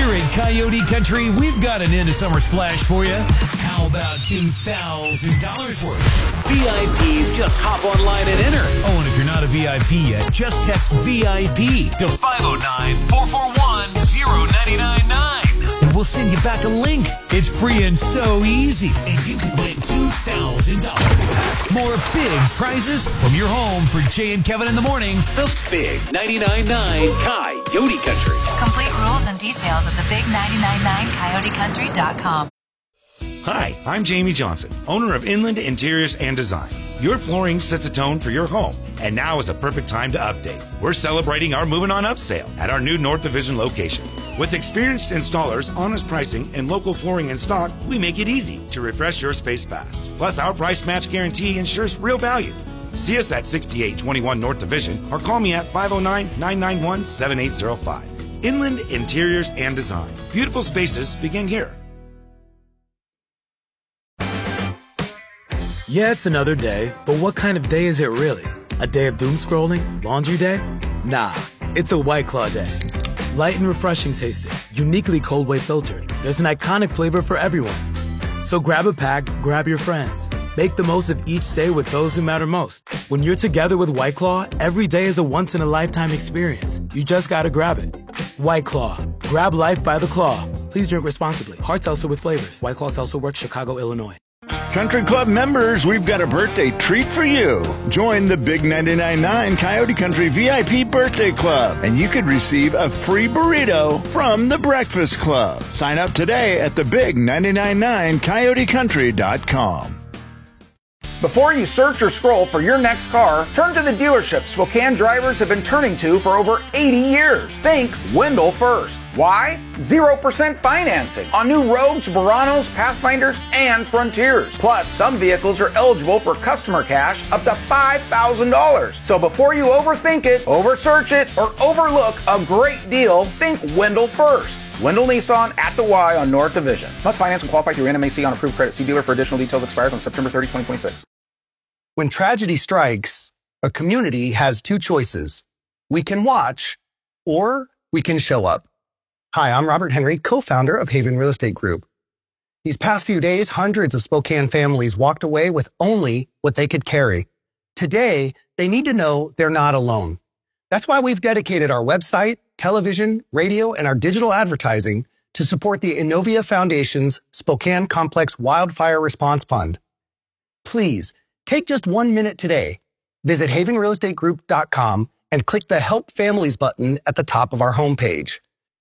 Here in Coyote Country, we've got an end of summer splash for you. How about $2,000 worth? VIPs, just hop online and enter. Oh, and if you're not a VIP yet, just text VIP to 509-441-0999. And we'll send you back a link. It's free and so easy. And you can win $2,000. More big prizes from your home for Jay and Kevin in the morning. The Big 99.9 Coyote Country. Complete rules and details at thebig999coyotecountry.com. Hi, I'm Jamie Johnson, owner of Inland Interiors and Design. Your flooring sets a tone for your home, and now is a perfect time to update. We're celebrating our Moving On Up sale at our new North Division location. With experienced installers, honest pricing, and local flooring in stock, we make it easy to refresh your space fast. Plus, our price match guarantee ensures real value. See us at 6821 North Division or call me at 509-991-7805. Inland Interiors and Design. Beautiful spaces begin here. Yeah, it's another day, but what kind of day is it really? A day of doom scrolling? Laundry day? Nah, it's a White Claw day. Light and refreshing tasting, uniquely cold wave filtered. There's an iconic flavor for everyone. So grab a pack, grab your friends. Make the most of each day with those who matter most. When you're together with White Claw, every day is a once-in-a-lifetime experience. You just gotta grab it. White Claw. Grab life by the claw. Please drink responsibly. Hard seltzer with flavors. White Claw Seltzer Works, Chicago, Illinois. Country Club members, we've got a birthday treat for you. Join the Big 99.9 Coyote Country VIP Birthday Club, and you could receive a free burrito from the Breakfast Club. Sign up today at thebig999coyotecountry.com. Before you search or scroll for your next car, turn to the dealership Spokane drivers have been turning to for over 80 years. Think Wendell First. Why? 0% financing on new Rogues, Veranos, Pathfinders, and Frontiers. Plus, some vehicles are eligible for customer cash up to $5,000. So before you overthink it, oversearch it, or overlook a great deal, think Wendell First. Wendell Nissan at the Y on North Division. Must finance and qualify through NMAC on approved credit. See dealer for additional details. Expires on September 30, 2026. When tragedy strikes, a community has two choices. We can watch, or we can show up. Hi, I'm Robert Henry, co-founder of Haven Real Estate Group. These past few days, hundreds of Spokane families walked away with only what they could carry. Today, they need to know they're not alone. That's why we've dedicated our website, television, radio, and our digital advertising to support the Innovia Foundation's Spokane Complex Wildfire Response Fund. Please, take just 1 minute today. Visit havenrealestategroup.com and click the Help Families button at the top of our homepage.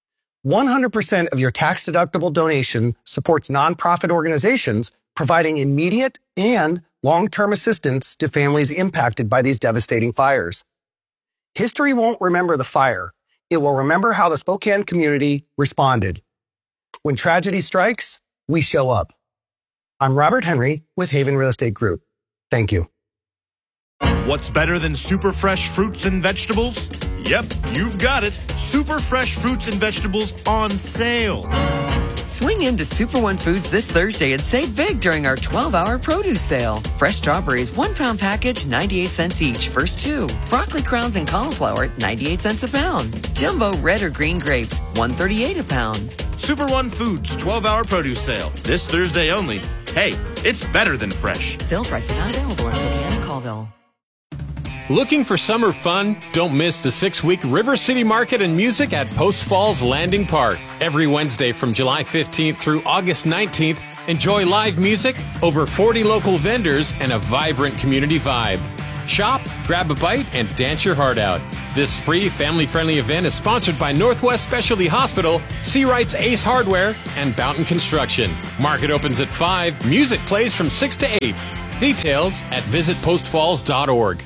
100% of your tax-deductible donation supports nonprofit organizations providing immediate and long-term assistance to families impacted by these devastating fires. History won't remember the fire. It will remember how the Spokane community responded. When tragedy strikes, we show up. I'm Robert Henry with Haven Real Estate Group. Thank you. What's better than super fresh fruits and vegetables? Yep, you've got it. Super fresh fruits and vegetables on sale. Swing into Super One Foods this Thursday and save big during our 12-hour produce sale. Fresh strawberries, 1-pound package, 98 cents each, first 2. Broccoli crowns and cauliflower, 98 cents a pound. Jumbo red or green grapes, $1.38 a pound. Super One Foods 12-hour produce sale. This Thursday only. Hey, it's better than fresh. Sale pricing not available in Spokane and Colville. Looking for summer fun? Don't miss the 6-week River City Market and Music at Post Falls Landing Park. Every Wednesday from July 15th through August 19th, enjoy live music, over 40 local vendors, and a vibrant community vibe. Shop, grab a bite, and dance your heart out. This free, family-friendly event is sponsored by Northwest Specialty Hospital, Seawright's Ace Hardware, and Boughton Construction. Market opens at 5. Music plays from 6 to 8. Details at visitpostfalls.org.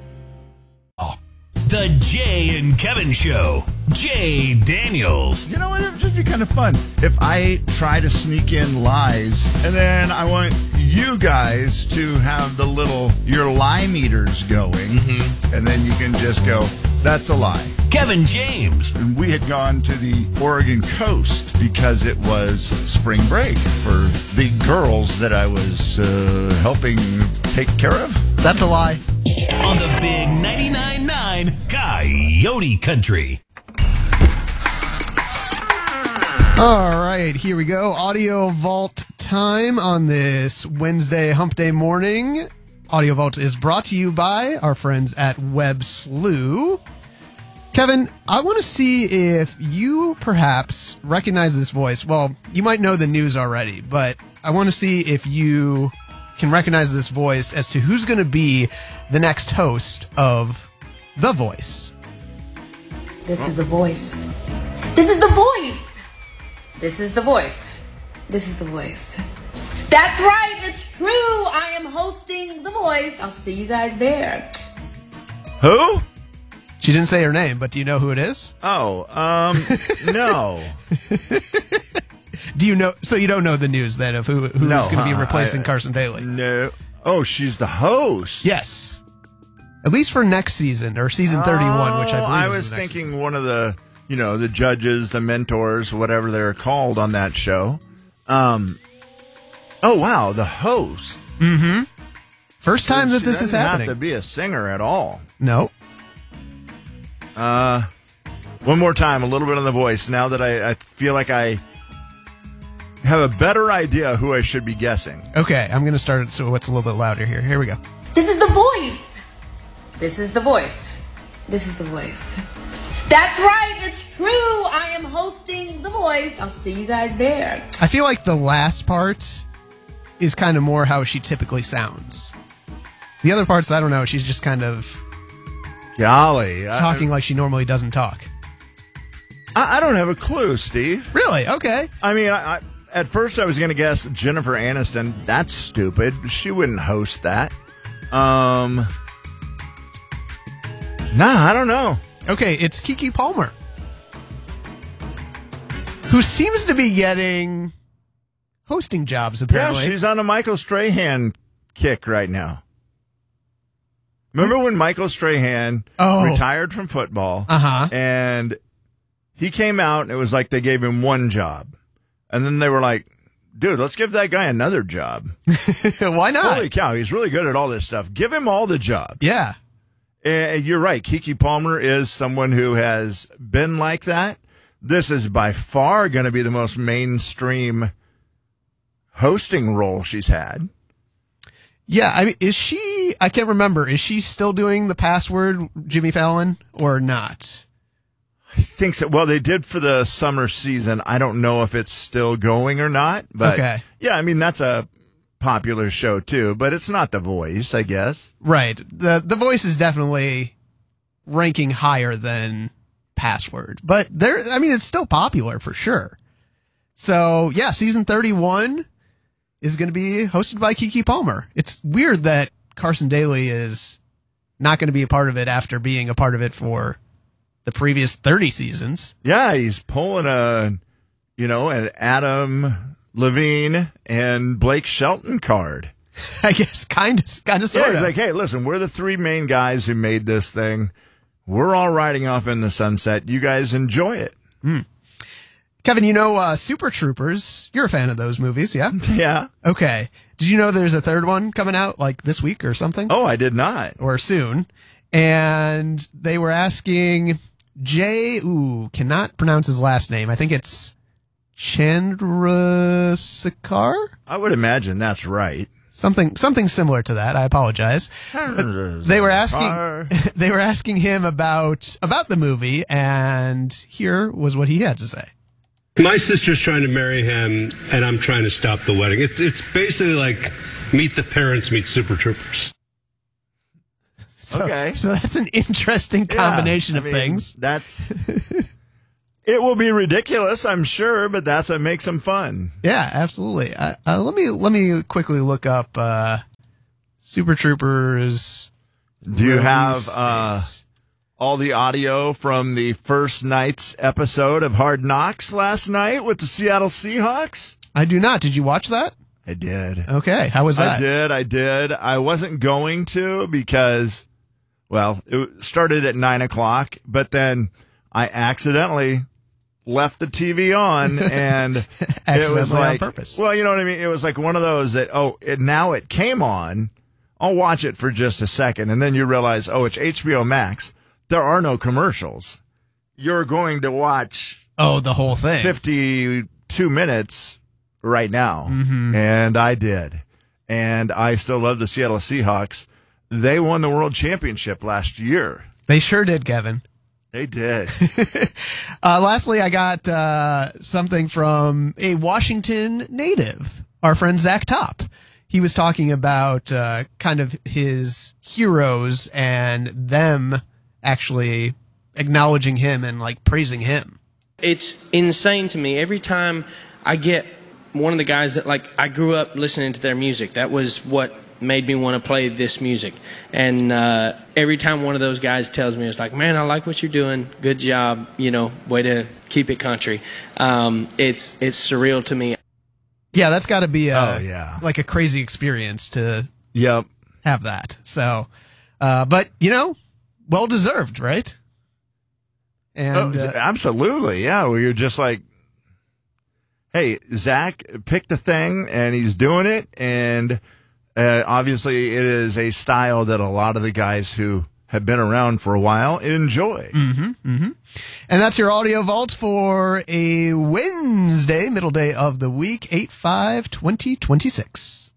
The Jay and Kevin Show. Jay Daniels. You know what? It would just be kind of fun if I try to sneak in lies, and then I want you guys to have your lie meters going, and then you can just go, that's a lie. Kevin James. And we had gone to the Oregon coast because it was spring break for the girls that I was helping take care of. That's a lie. On the Big 99.9 Coyote Country. All right, here we go. Audio Vault time on this Wednesday hump day morning. Audio Vault is brought to you by our friends at WebSlew. Kevin, I want to see if you perhaps recognize this voice. Well, you might know the news already, but I want to see if you can recognize this voice as to who's going to be the next host of The Voice. This is The Voice. This is The Voice. This is The Voice. This is The Voice. That's right, it's true. I am hosting The Voice. I'll see you guys there. Who? She didn't say her name, but do you know who it is? Oh, no. Do you know? So you don't know the news then of who's going to be replacing Carson Daly? No. Oh, she's the host. Yes. At least for next season or season 31, which I believe I is was the next thinking season. one of the, the judges, the mentors, whatever they're called on that show. Oh, wow, the host. Mm-hmm. First time that She this is doesn't happening. have to be a singer at all. No. One more time, a little bit on The Voice. Now that I feel like I have a better idea who I should be guessing. Okay, I'm going to start it so it's a little bit louder here. Here we go. This is The Voice. This is The Voice. This is The Voice. That's right, it's true. I am hosting The Voice. I'll see you guys there. I feel like the last part is kind of more how she typically sounds. The other parts, I don't know. She's just kind of talking like she normally doesn't talk. I don't have a clue, Steve. Really? Okay. I mean, I at first I was going to guess Jennifer Aniston. That's stupid. She wouldn't host that. Nah, I don't know. Okay, it's Keke Palmer, who seems to be getting hosting jobs, apparently. Yeah, she's on a Michael Strahan kick right now. Remember when Michael Strahan retired from football? Uh-huh. And he came out and it was like they gave him one job. And then they were like, dude, let's give that guy another job. Why not? Holy cow, he's really good at all this stuff. Give him all the jobs. Yeah. You're right. Keke Palmer is someone who has been like that. This is by far going to be the most mainstream hosting role she's had. Yeah, I mean, is she, I can't remember, is she still doing the password Jimmy Fallon or not? I think so. Well, they did for the summer season. I don't know if it's still going or not. But Okay. Yeah, I mean, that's a popular show too, but it's not The Voice, I guess. Right. The Voice is definitely ranking higher than Password, but it's still popular for sure. So yeah, season 31 is going to be hosted by Keke Palmer. It's weird that Carson Daly is not going to be a part of it after being a part of it for the previous 30 seasons. Yeah, he's pulling an Adam Levine and Blake Shelton card. I guess kind of sort Yeah, of. he's like, hey, listen, we're the three main guys who made this thing. We're all riding off in the sunset. You guys enjoy it. Kevin, Super Troopers. You're a fan of those movies, yeah? Yeah. Okay. Did you know there's a third one coming out like this week or something? Oh, I did not. Or soon. And they were asking cannot pronounce his last name. I think it's Chandrasekhar? I would imagine that's right. Something similar to that. I apologize. They were asking him about the movie, and here was what he had to say. My sister's trying to marry him, and I'm trying to stop the wedding. It's basically like Meet the Parents, meet Super Troopers. So that's an interesting combination of things. It will be ridiculous, I'm sure, but that's what makes them fun. Yeah, absolutely. Let me quickly look up Super Troopers. Do you have all the audio from the first night's episode of Hard Knocks last night with the Seattle Seahawks? I do not. Did you watch that? I did. Okay. How was that? I did. I wasn't going to because, well, it started at 9 o'clock, but then I accidentally left the TV on, and it was like, on purpose. Well, you know what I mean? It was like one of those that, now it came on. I'll watch it for just a second, and then you realize, it's HBO Max. There are no commercials. You're going to watch the whole thing. 50 2 minutes right now. Mm-hmm. And I did. And I still love the Seattle Seahawks. They won the world championship last year. They sure did, Kevin. They did. Lastly, I got something from a Washington native, our friend Zach Top. He was talking about kind of his heroes and them actually acknowledging him and like praising him. It's insane to me. Every time I get one of the guys that, like, I grew up listening to their music. That was what made me want to play this music. And every time one of those guys tells me, it's like, man, I like what you're doing. Good job. You know, way to keep it country. It's surreal to me. Yeah, that's got to be like a crazy experience to have that. So, but, you know, well deserved, right? And absolutely, yeah. Where you're just like, hey, Zach picked the thing, and he's doing it, and obviously it is a style that a lot of the guys who have been around for a while enjoy. Mm-hmm, mm-hmm. And that's your Audio Vault for a Wednesday, middle day of the week, 8/5/2026.